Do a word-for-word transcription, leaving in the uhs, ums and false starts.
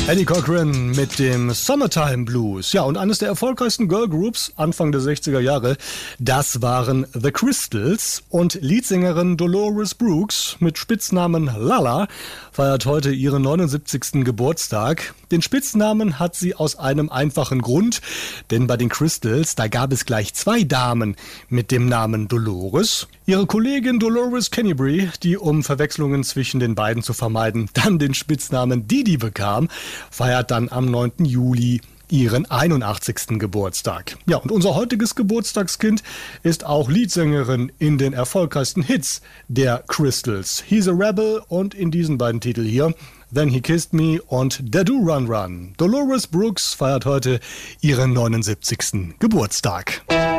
Eddie Cochran mit dem Summertime Blues. Ja, und eines der erfolgreichsten Girlgroups Anfang der sechziger Jahre, das waren The Crystals. Und Leadsängerin Dolores Brooks mit Spitznamen Lala feiert heute ihren neunundsiebzigsten Geburtstag. Den Spitznamen hat sie aus einem einfachen Grund, denn bei den Crystals, da gab es gleich zwei Damen mit dem Namen Dolores. Ihre Kollegin Dolores Canterbury, die, um Verwechslungen zwischen den beiden zu vermeiden, dann den Spitznamen Didi bekam, feiert dann am neunten Juli ihren einundachtzigsten Geburtstag. Ja, und unser heutiges Geburtstagskind ist auch Leadsängerin in den erfolgreichsten Hits der Crystals. He's a Rebel und in diesen beiden Titeln hier, Then He Kissed Me und Da Do Run Run. Dolores Brooks feiert heute ihren neunundsiebzigsten Geburtstag.